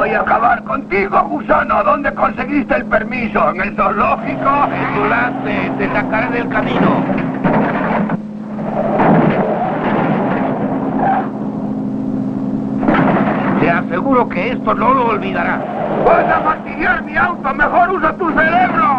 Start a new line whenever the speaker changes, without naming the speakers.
Voy a acabar contigo, gusano. ¿Dónde conseguiste el permiso? ¿En el zoológico?
Petulante, te sacaré del camino. Te aseguro que esto no lo olvidarás.
¡Vas a fastidiar mi auto! ¡Mejor usa tu cerebro!